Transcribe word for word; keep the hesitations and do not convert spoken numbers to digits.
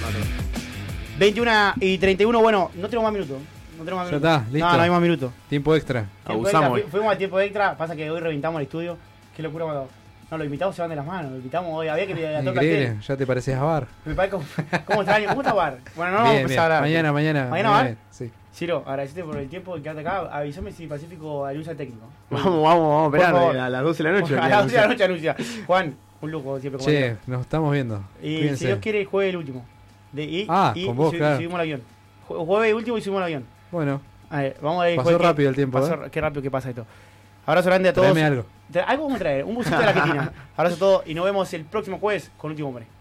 veintiuno y treinta y uno, bueno, no tenemos más minutos. No tenemos más Ya minutos. está, listo. No, no hay más minutos. Tiempo extra. Tiempo Abusamos. extra, fu- fuimos a tiempo extra, pasa que hoy reventamos el estudio. Qué locura cuando. No, los invitados se van de las manos. Los invitamos hoy. Había que ir a todo el Increíble, plantel. ya te pareces a Bar. Me parece como. ¿Cómo extraño? ¿Cómo está Bar? Bueno, no, no vamos a Bien, empezar bien. a hablar. Mañana, mañana. ¿Mañana bien, Bar? bien, Sí. Ciro, agradecete por el tiempo de quedarte acá. Avísame si Pacífico anuncia el técnico. Vamos, vamos, vamos a Por favor. esperar a las doce de la noche. A las once de la noche anuncia. Juan, un lujo siempre como Che, nos estamos viendo. Y Cuídense. si Dios quiere, el jueves el último. De, y, Ah, y, con vos, y, claro. subimos el avión. Jue- Jueves el último y subimos el avión. Bueno, A ver, vamos a ver. Pasó jueves qué- rápido el tiempo, pasó- ¿eh? Qué rápido que pasa esto. Abrazo grande a todos. tráeme algo. Tra- Algo vamos a traer, un busito de la Argentina. Abrazo a todos y nos vemos el próximo jueves con Último Hombre.